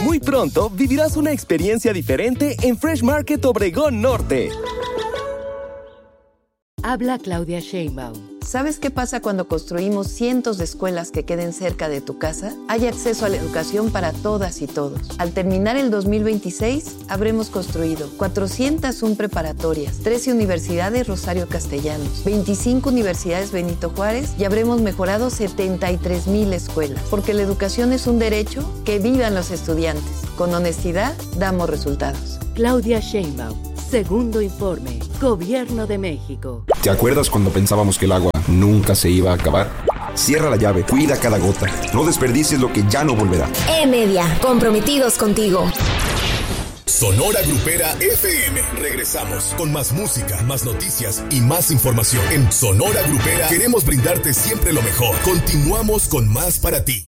muy pronto vivirás una experiencia diferente en Fresh Market Obregón Norte. Habla Claudia Sheinbaum. ¿Sabes qué pasa cuando construimos cientos de escuelas que queden cerca de tu casa? Hay acceso a la educación para todas y todos. Al terminar el 2026, habremos construido 401 preparatorias, 13 universidades Rosario Castellanos, 25 universidades Benito Juárez y habremos mejorado 73,000 escuelas. Porque la educación es un derecho, que vivan los estudiantes. Con honestidad, damos resultados. Claudia Sheinbaum. Segundo informe. Gobierno de México. ¿Te acuerdas cuando pensábamos que el agua nunca se iba a acabar? Cierra la llave, cuida cada gota. No desperdicies lo que ya no volverá. E-Media, comprometidos contigo. Sonora Grupera FM. Regresamos con más música, más noticias y más información. En Sonora Grupera queremos brindarte siempre lo mejor. Continuamos con más para ti.